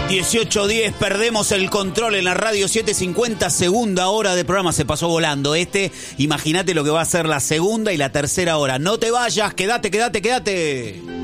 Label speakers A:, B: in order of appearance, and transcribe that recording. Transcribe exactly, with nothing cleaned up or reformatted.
A: dieciocho diez, perdemos el control en la radio siete cincuenta, segunda hora de programa, se pasó volando este, imagínate lo que va a ser la segunda y la tercera hora. No te vayas, quédate, quédate, quédate.